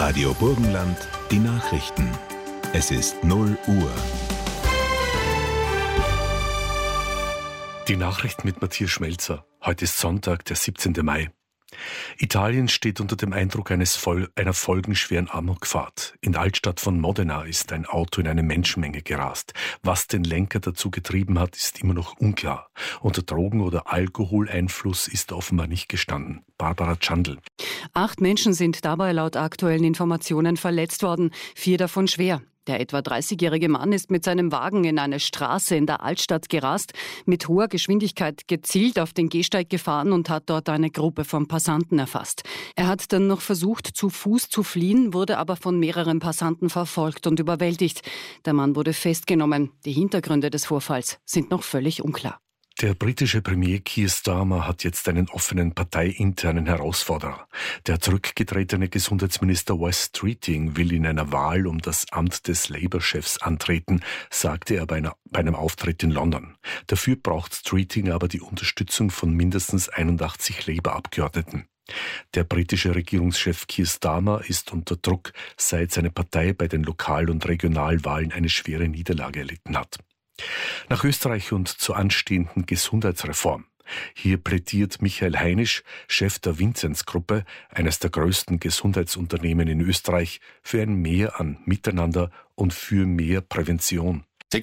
Radio Burgenland, die Nachrichten. Es ist 0 Uhr. Die Nachrichten mit Matthias Schmelzer. Heute ist Sonntag, der 17. Mai. Italien steht unter dem Eindruck einer folgenschweren Amokfahrt. In der Altstadt von Modena ist ein Auto in eine Menschenmenge gerast. Was den Lenker dazu getrieben hat, ist immer noch unklar. Unter Drogen- oder Alkoholeinfluss ist offenbar nicht gestanden. Barbara Tschandl. 8 Menschen sind dabei laut aktuellen Informationen verletzt worden, 4 davon schwer. Der etwa 30-jährige Mann ist mit seinem Wagen in eine Straße in der Altstadt gerast, mit hoher Geschwindigkeit gezielt auf den Gehsteig gefahren und hat dort eine Gruppe von Passanten erfasst. Er hat dann noch versucht, zu Fuß zu fliehen, wurde aber von mehreren Passanten verfolgt und überwältigt. Der Mann wurde festgenommen. Die Hintergründe des Vorfalls sind noch völlig unklar. Der britische Premier Keir Starmer hat jetzt einen offenen parteiinternen Herausforderer. Der zurückgetretene Gesundheitsminister Wes Streeting will in einer Wahl um das Amt des Labour-Chefs antreten, sagte er bei einem Auftritt in London. Dafür braucht Streeting aber die Unterstützung von mindestens 81 Labour-Abgeordneten. Der britische Regierungschef Keir Starmer ist unter Druck, seit seine Partei bei den Lokal- und Regionalwahlen eine schwere Niederlage erlitten hat. Nach Österreich und zur anstehenden Gesundheitsreform. Hier plädiert Michael Heinisch, Chef der Vinzenz-Gruppe, eines der größten Gesundheitsunternehmen in Österreich, für ein Mehr an Miteinander und für mehr Prävention.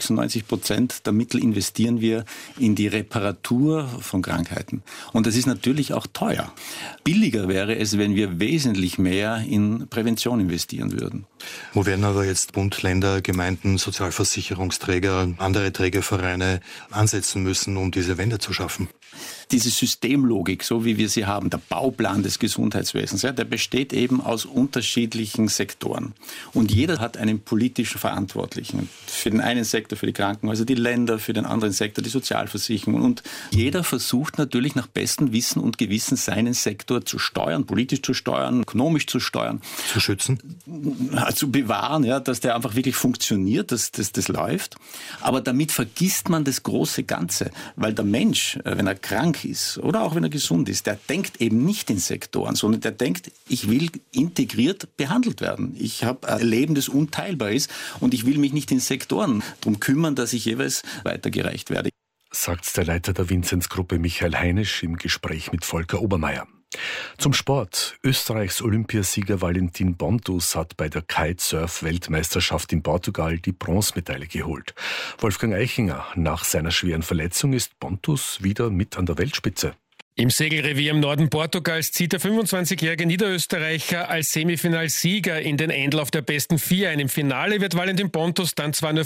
96% der Mittel investieren wir in die Reparatur von Krankheiten. Und das ist natürlich auch teuer. Billiger wäre es, wenn wir wesentlich mehr in Prävention investieren würden. Wo werden aber jetzt Bund, Länder, Gemeinden, Sozialversicherungsträger, andere Trägervereine ansetzen müssen, um diese Wende zu schaffen? Diese Systemlogik, so wie wir sie haben, der Bauplan des Gesundheitswesens, ja, der besteht eben aus unterschiedlichen Sektoren. Und jeder hat einen politischen Verantwortlichen. Für den einen Sektor, für die Krankenhäuser, die Länder, für den anderen Sektor, die Sozialversicherung. Und jeder versucht natürlich nach bestem Wissen und Gewissen seinen Sektor zu steuern, politisch zu steuern, ökonomisch zu steuern. Zu schützen? Zu bewahren, ja, dass der einfach wirklich funktioniert, dass das läuft. Aber damit vergisst man das große Ganze. Weil der Mensch, wenn er krank ist oder auch wenn er gesund ist, der denkt eben nicht in Sektoren, sondern der denkt, ich will integriert behandelt werden. Ich habe ein Leben, das unteilbar ist und ich will mich nicht in Sektoren darum kümmern, dass ich jeweils weitergereicht werde. Sagt der Leiter der Vinzenz-Gruppe Michael Heinisch im Gespräch mit Volker Obermeier. Zum Sport. Österreichs Olympiasieger Valentin Pontus hat bei der Kitesurf-Weltmeisterschaft in Portugal die Bronzemedaille geholt. Wolfgang Eichinger, nach seiner schweren Verletzung ist Pontus wieder mit an der Weltspitze. Im Segelrevier im Norden Portugals zieht der 25-jährige Niederösterreicher als Semifinalsieger in den Endlauf der besten 4 ein. Im Finale wird Valentin Pontus dann zwar nur